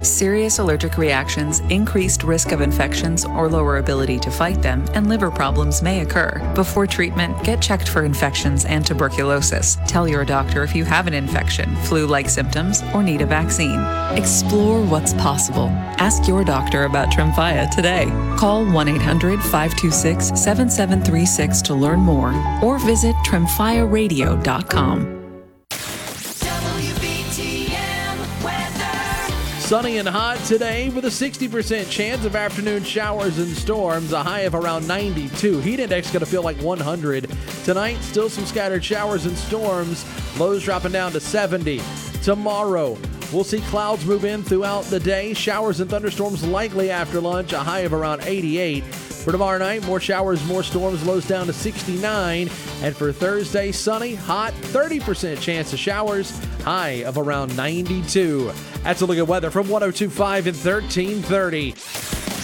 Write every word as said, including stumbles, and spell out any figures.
Serious allergic reactions, increased risk of infections or lower ability to fight them, and liver problems may occur. Before treatment, get checked for infections and tuberculosis. Tell your doctor if you have an infection, flu-like symptoms, or need a vaccine. Explore what's possible. Ask your doctor about Tremfya today. Call one eight hundred five two six seven seven three six to learn more or visit tremfya radio dot com. Sunny and hot today with a sixty percent chance of afternoon showers and storms, a high of around ninety-two. Heat index going to feel like one hundred. Tonight, still some scattered showers and storms, lows dropping down to seventy. Tomorrow, we'll see clouds move in throughout the day, showers and thunderstorms likely after lunch, a high of around eighty-eight. For tomorrow night, more showers, more storms, lows down to sixty-nine. And for Thursday, sunny, hot, thirty percent chance of showers, high of around ninety-two. That's a look at weather from one oh two point five and thirteen thirty.